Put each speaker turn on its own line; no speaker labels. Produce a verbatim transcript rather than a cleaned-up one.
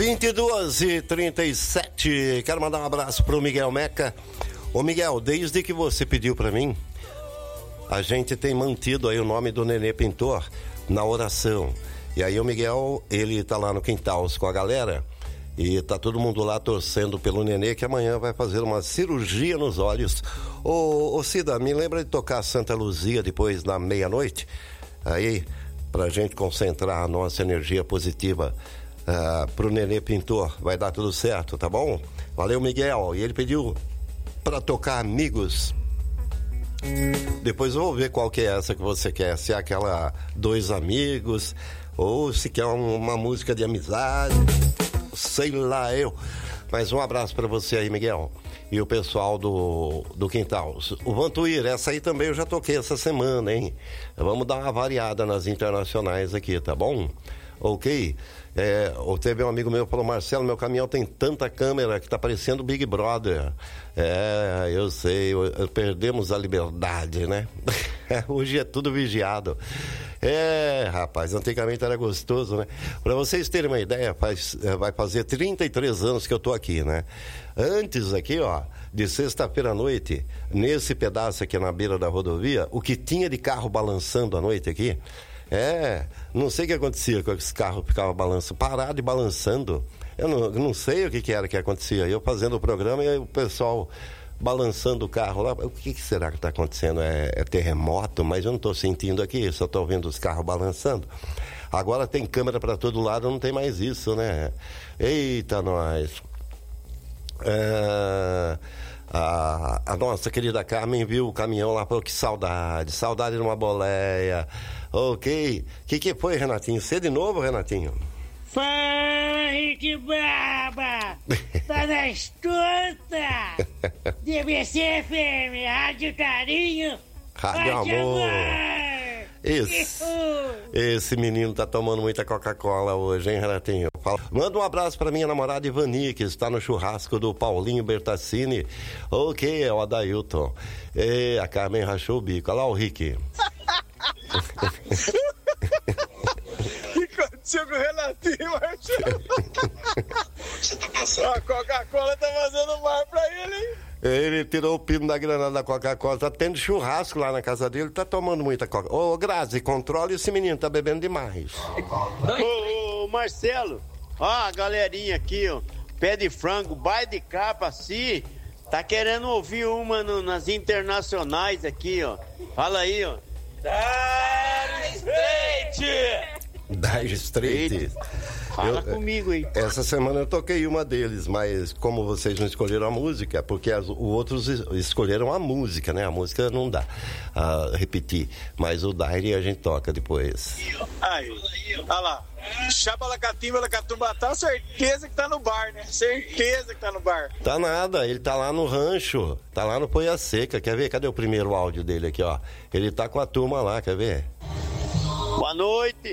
vinte e duas e trinta e sete. Quero mandar um abraço pro Miguel Meca. Ô Miguel, desde que você pediu pra mim, a gente tem mantido aí o nome do Nenê Pintor na oração. E aí o Miguel, ele tá lá no Quintais com a galera e tá todo mundo lá torcendo pelo Nenê, que amanhã vai fazer uma cirurgia nos olhos. Ô, ô Cida, me lembra de tocar Santa Luzia depois da meia-noite? Aí, pra gente concentrar a nossa energia positiva uh, pro Nenê Pintor. Vai dar tudo certo, tá bom? Valeu, Miguel. E ele pediu pra tocar Amigos. Depois eu vou ver qual que é essa que você quer. Se é aquela Dois Amigos, ou se quer uma música de amizade, sei lá eu. Mas um abraço pra você aí, Miguel. E o pessoal do, do Quintal. O Vantuir, essa aí também eu já toquei essa semana, hein? Vamos dar uma variada nas internacionais aqui, tá bom? Ok? É, teve um amigo meu que falou: Marcelo, meu caminhão tem tanta câmera que tá parecendo Big Brother. É, eu sei, eu, eu, perdemos a liberdade, né? Hoje é tudo vigiado. É, rapaz, antigamente era gostoso, né? Pra vocês terem uma ideia, faz, vai fazer trinta e três anos que eu tô aqui, né? Antes aqui, ó, de sexta-feira à noite, nesse pedaço aqui na beira da rodovia, o que tinha de carro balançando à noite aqui, é, não sei o que acontecia com esse carro, ficava balançando, parado e balançando. Eu não, não sei o que, que era que acontecia. Eu fazendo o programa e o pessoal balançando o carro lá. O que, que será que está acontecendo? É, é terremoto? Mas eu não estou sentindo aqui, só estou vendo os carros balançando. Agora tem câmera para todo lado, não tem mais isso, né? Eita, nós. É... A, a nossa querida Carmen viu o caminhão lá, falou: que saudade, saudade de uma boleia. Ok. O que, que foi, Renatinho? Você de novo, Renatinho?
Fala, Rick Baba! Tá na escuta! D B C F M, Rádio Carinho,
Rádio, Rádio Amor! amor. Esse, esse menino tá tomando muita Coca-Cola hoje, hein, Renatinho? Fala. Manda um abraço pra minha namorada Ivani, que está no churrasco do Paulinho Bertassini. Ok, é o Adailton. E a Carmen rachou o bico. Olha lá o Rick.
O que aconteceu com o Renatinho, Marcelo? A Coca-Cola tá fazendo mal pra ele, hein?
Ele tirou o pino da granada da Coca-Cola, tá tendo churrasco lá na casa dele, tá tomando muita Coca. Ô, Grazi, controle esse menino, tá bebendo demais.
Ô, ô, Marcelo, ó, a galerinha aqui, ó, pé de frango, baile de capa, assim, tá querendo ouvir uma no, nas internacionais aqui, ó. Fala aí, ó. Dire Straits!
Dire Straits.
Fala
eu,
comigo aí.
Essa semana eu toquei uma deles, mas como vocês não escolheram a música, porque as, os outros escolheram a música, né? A música não dá a repetir, mas o Dire a gente toca depois.
Aí, olha lá. Chabalacatimba, Lacatubatá, certeza que tá no bar, né? Certeza que tá no bar.
Tá nada, ele tá lá no rancho, tá lá no Poia Seca. Quer ver? Cadê o primeiro áudio dele aqui, ó? Ele tá com a turma lá, quer ver?
Boa noite.